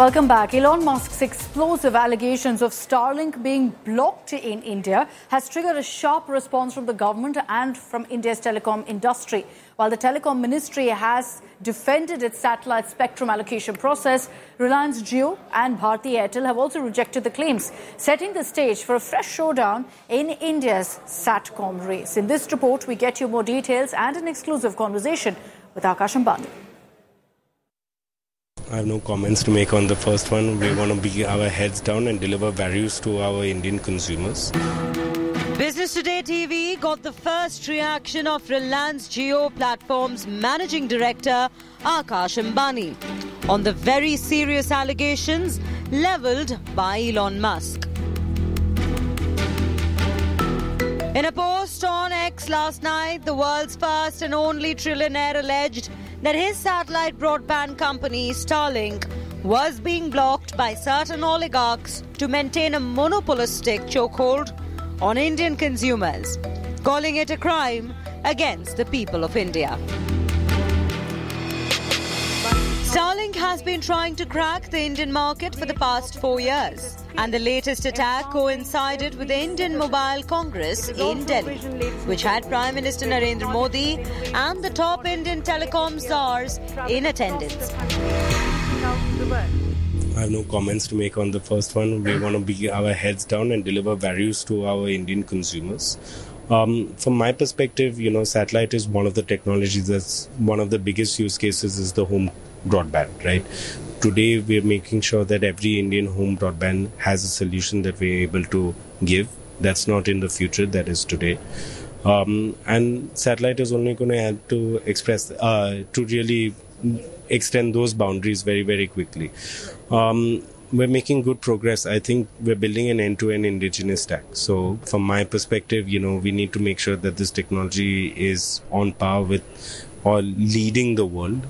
Welcome back. Elon Musk's explosive allegations of Starlink being blocked in India has triggered a sharp response from the government and from India's telecom industry. While the telecom ministry has defended its satellite spectrum allocation process, Reliance Jio and Bharti Airtel have also rejected the claims, setting the stage for a fresh showdown in India's SATCOM race. In this report, we get you more details and an exclusive conversation with Akash Ambani. I have no comments to make on the first one. We want to be our heads down and deliver values to our Indian consumers. Business Today TV got the first reaction of Reliance Jio Platform's Managing Director Akash Ambani on the very serious allegations levelled by Elon Musk. In a post on X last night, the world's first and only trillionaire alleged that his satellite broadband company, Starlink, was being blocked by certain oligarchs to maintain a monopolistic chokehold on Indian consumers, calling it a crime against the people of India. Starlink has been trying to crack the Indian market for the past 4 years, and the latest attack coincided with the Indian Mobile Congress in Delhi, which had Prime Minister Narendra Modi and the top Indian telecom czars in attendance. I have no comments to make on the first one. We want to be our heads down and deliver values to our Indian consumers. From my perspective, satellite is one of the technologies that's one of the biggest use cases is the home broadband, right? Today, we're making sure that every Indian home broadband has a solution that we're able to give. That's not in the future, that is today. And satellite is only going to help to really extend those boundaries very, very quickly. We're making good progress. I think we're building an end-to-end indigenous stack. So from my perspective, we need to make sure that this technology is on par with or leading the world.